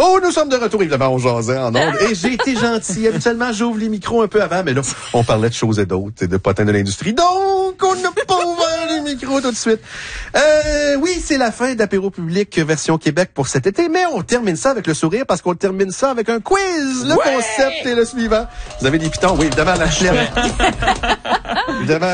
Oh, nous sommes de retour, évidemment, on jasait en ondes. Et j'ai été gentil. Habituellement, j'ouvre les micros un peu avant, mais là, on parlait de choses et d'autres, et de potins de l'industrie. Donc, on n'a pas ouvert les micros tout de suite. Oui, c'est la fin d'Apéro Public version Québec pour cet été, mais on termine ça avec le sourire parce qu'on termine ça avec un quiz. Le concept est le suivant. Vous avez des pitons? Oui, évidemment, la chlène. Évidemment.